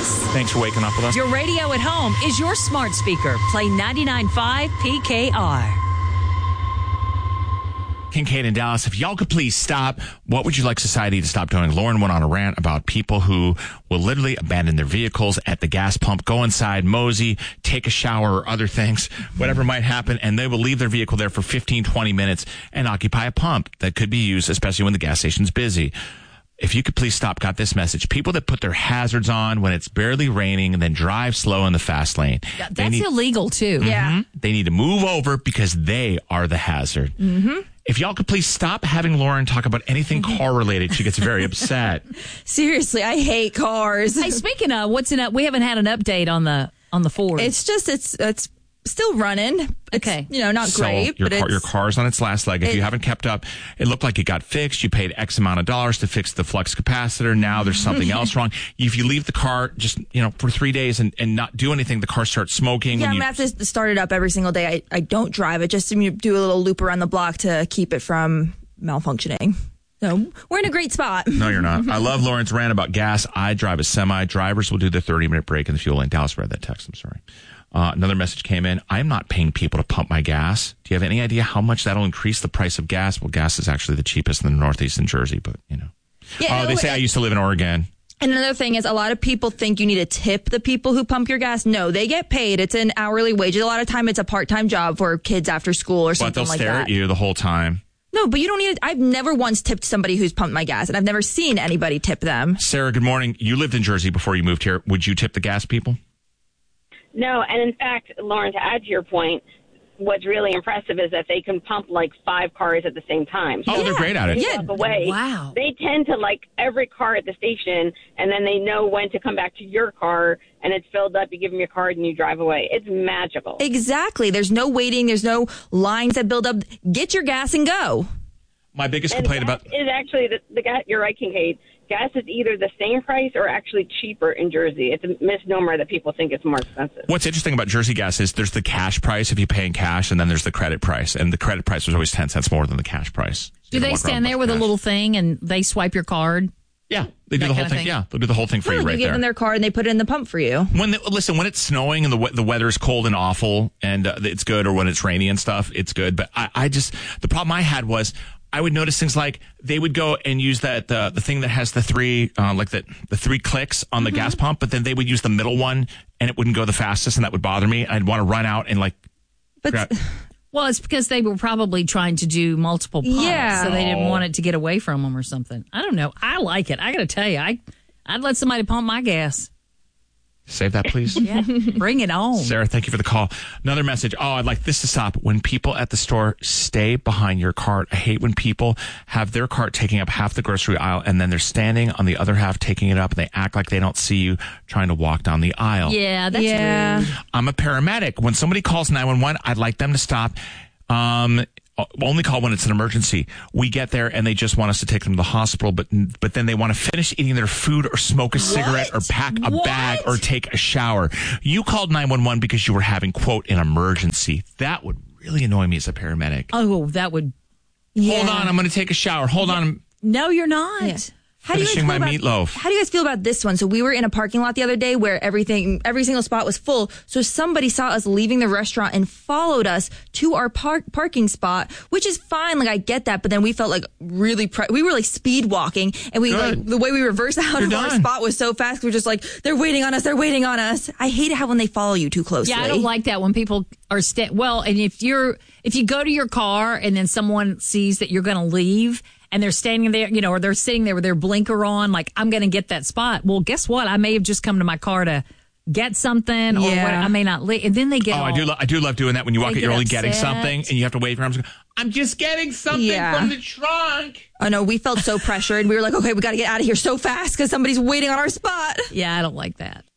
Dallas. Thanks for waking up with us. Your radio at home is your smart speaker. Play 99.5 PKR. Kincaid in Dallas, if y'all could please stop, what would you like society to stop doing? Lauren went on a rant about people who will literally abandon their vehicles at the gas pump, go inside, mosey, take a shower or other things, whatever might happen, and they will leave their vehicle there for 15, 20 minutes and occupy a pump that could be used, especially when the gas station's busy. If you could please stop, got this message. People that put their hazards on when it's barely raining and then drive slow in the fast lane. Yeah, that's illegal, too. Yeah. They need to move over because they are the hazard. Mm-hmm. If y'all could please stop having Lauren talk about anything car-related, she gets very upset. Seriously, I hate cars. Hey, speaking of, we haven't had an update on the Ford. It's just, it's still running. Okay. It's, not So great, your car's on its last leg. If you haven't kept up, it looked like it got fixed. You paid X amount of dollars to fix the flux capacitor. Now there's something else wrong. If you leave the car just, for 3 days and not do anything, the car starts smoking. Yeah, I'm going to have to start it up every single day. I don't drive it, just to do a little loop around the block to keep it from malfunctioning. So we're in a great spot. No, you're not. I love Lauren's rant about gas. I drive a semi. Drivers will do the 30-minute break in the fuel lane. Dallas read that text. I'm sorry. Another message came in. I'm not paying people to pump my gas. Do you have any idea how much that'll increase the price of gas? Well, gas is actually the cheapest in the Northeast in Jersey, but Yeah, they say I used to live in Oregon. And another thing is, a lot of people think you need to tip the people who pump your gas. No, they get paid. It's an hourly wage. A lot of time it's a part-time job for kids after school or something like that. But they'll stare at you the whole time. No, but you don't need it. I've never once tipped somebody who's pumped my gas, and I've never seen anybody tip them. Sarah, good morning. You lived in Jersey before you moved here. Would you tip the gas people? No, and in fact, Lauren, to add to your point, what's really impressive is that they can pump like 5 cars at the same time. Oh, they're great at it. Yeah. Walk away. Wow. They tend to like every car at the station, and then they know when to come back to your car, and it's filled up. You give them your card, and you drive away. It's magical. Exactly. There's no waiting. There's no lines that build up. Get your gas and go. My biggest And complaint gas about... is actually the gas. You're right, Kincaid. Gas is either the same price or actually cheaper in Jersey. It's a misnomer that people think it's more expensive. What's interesting about Jersey gas is there's the cash price if you pay in cash, and then there's the credit price. And the credit price was always 10 cents more than the cash price. Do they stand there with a little thing and they swipe your card? Yeah, they do the whole thing. Yeah, they'll do the whole thing for you right You give there. them their card, and they put it in the pump for you. When it's snowing and the weather's cold and awful and it's good, or when it's rainy and stuff, it's good. But the problem I had was I would notice things like they would go and use that the thing that has the 3 the 3 clicks on the gas pump, but then they would use the middle one and it wouldn't go the fastest, and that would bother me. I'd want to run out and Well, it's because they were probably trying to do multiple pumps, so they didn't want it to get away from them or something. I don't know. I like it. I got to tell you, I'd let somebody pump my gas. Save that, please. Yeah, bring it on. Sarah, thank you for the call. Another message. Oh, I'd like this to stop. When people at the store stay behind your cart. I hate when people have their cart taking up half the grocery aisle and then they're standing on the other half taking it up, and they act like they don't see you trying to walk down the aisle. Yeah, that's rude. I'm a paramedic. When somebody calls 911, I'd like them to stop. Only call when it's an emergency. We get there and they just want us to take them to the hospital, but then they want to finish eating their food or smoke a cigarette or pack a bag or take a shower. You called 911 because you were having, quote, an emergency. That would really annoy me as a paramedic. Oh, that would. Hold on, I'm going to take a shower. Hold on. No, you're not. Yeah. Finishing my meatloaf. How do you guys feel about this one? So we were in a parking lot the other day where every single spot was full. So somebody saw us leaving the restaurant and followed us to our parking spot, which is fine. Like, I get that. But then we felt like we were like speed walking, and the way we reversed out of our spot was so fast. We were just like, they're waiting on us. They're waiting on us. I hate it when they follow you too closely. Yeah, I don't like that when people are and if you go to your car and then someone sees that you're going to leave, and they're standing there, or they're sitting there with their blinker on, like, I'm going to get that spot. Well, guess what? I may have just come to my car to get something, or what, I may not leave. And then they get I do love doing that when you walk in, you're only getting something, and you have to wait for them. I'm just getting something from the trunk. Oh, no, we felt so pressured. We were like, okay, we got to get out of here so fast because somebody's waiting on our spot. Yeah, I don't like that.